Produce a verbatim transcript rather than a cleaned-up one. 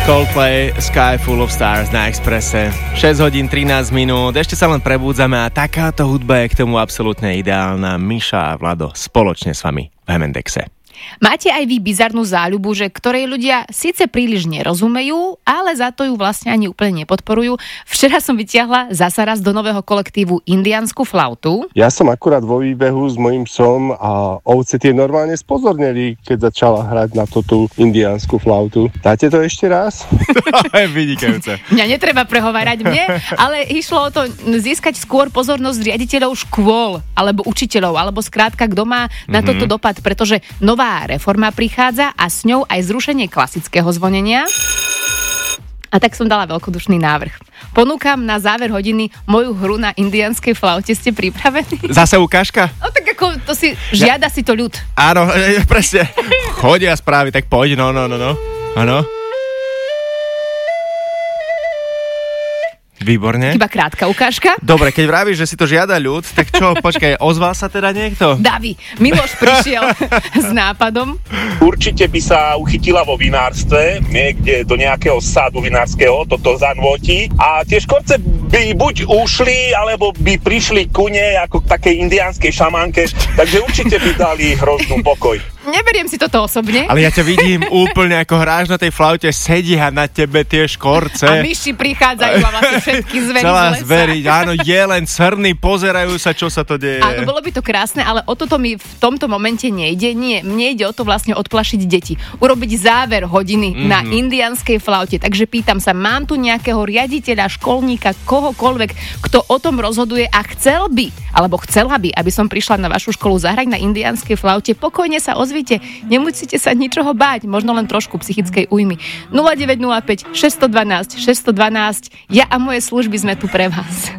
Coldplay, Sky Full of Stars na Expresse. šesť hodín trinásť minút, ešte sa len prebúdzame a takáto hudba je k tomu absolútne ideálna. Miša a Vlado spoločne s vami v Hemendexe. Máte aj vy bizarnú záľubu, že ktorej ľudia síce príliš nerozumejú, ale za to ju vlastne ani úplne nepodporujú? Včera som vytiahla zasa raz do nového kolektívu indiánsku flautu. Ja som akurát vo výbehu s mojím psom a ovce tie normálne spozorneli, keď začala hrať na to tú indiánsku flautu. Dáte to ešte raz? To je vynikajúce. Mňa netreba prehovárať mne, ale išlo o to získať skôr pozornosť riaditeľov škôl, alebo učiteľov, alebo skrátka, kto má na mm-hmm. toto dopad, pretože nová reforma prichádza a s ňou aj zrušenie klasického zvonenia. A tak som dala veľkodušný návrh. Ponúkam na záver hodiny moju hru na indiánskej flaute. Ste pripravení? Zase ukážka? No tak ako to si, žiada ja... si to ľud. Áno, presne. Chodia správy, tak poď, no, no, no, no. Áno. Výborne. Iba krátka ukážka. Dobre, keď vravíš, že si to žiada ľud, tak čo, počkaj, ozval sa teda niekto? Davi, Miloš prišiel s nápadom. Určite by sa uchytila vo vinárstve, niekde do nejakého sadu vinárskeho, toto zanvotí. A tie škorce by buď ušli, alebo by prišli ku nej ako k takej indiánskej šamanke, takže určite by dali hroznú pokoj. Neberiem si toto osobne. Ale ja ťa vidím úplne ako hráš na tej flaute, sedia na tebe tie škorce. A myši prichádzajú a vlastne všetky zvery celá z lesa. zveriť, áno, jelen, srny, pozerajú sa, čo sa to deje. Áno, bolo by to krásne, ale o toto mi v tomto momente nejde. Nie, mne ide o to vlastne odplašiť deti. Urobiť záver hodiny mm-hmm. na indiánskej flaute. Takže pýtam sa, mám tu nejakého riaditeľa, školníka, kohokoľvek, kto o tom rozhoduje a chcel by, alebo chcela by, aby som prišla na vašu školu zahrať na indiánskej flaute, pokojne sa ozvite. Nemusíte sa ničoho báť, možno len trošku psychickej újmy. nula deväť nula päť šesť jedna dva šesť jedna dva. Ja a moje služby sme tu pre vás.